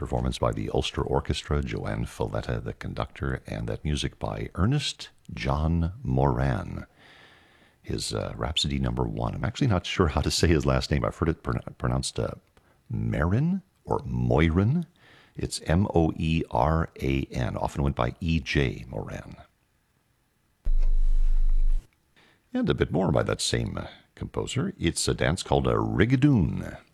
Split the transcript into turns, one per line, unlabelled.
performance by the Ulster Orchestra, Joanne Falletta, the conductor, and that music by Ernest John Moran. His Rhapsody number 1. I'm actually not sure how to say his last name. I've heard it pronounced Marin or Moirin. It's Moeran, often went by E.J. Moran. And a bit more by that same composer. It's a dance called a Rigadoon.